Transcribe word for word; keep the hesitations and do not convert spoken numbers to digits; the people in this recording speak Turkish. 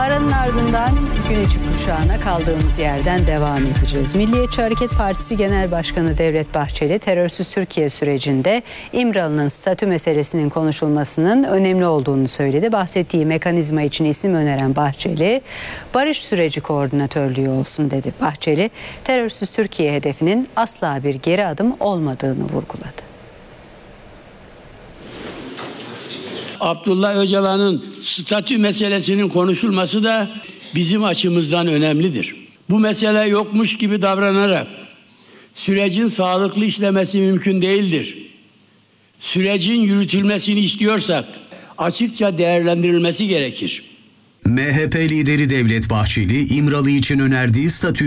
Aranın ardından gün içi kuşağına kaldığımız yerden devam edeceğiz. Milliyetçi Hareket Partisi Genel Başkanı Devlet Bahçeli, terörsüz Türkiye sürecinde İmralı'nın statü meselesinin konuşulmasının önemli olduğunu söyledi. Bahsettiği mekanizma için isim öneren Bahçeli, barış süreci koordinatörlüğü olsun dedi. Bahçeli, terörsüz Türkiye hedefinin asla bir geri adım olmadığını vurguladı. Abdullah Öcalan'ın statü meselesinin konuşulması da bizim açımızdan önemlidir. Bu mesele yokmuş gibi davranarak sürecin sağlıklı işlemesi mümkün değildir. Sürecin yürütülmesini istiyorsak açıkça değerlendirilmesi gerekir. M H P lideri Devlet Bahçeli, İmralı için önerdiği statü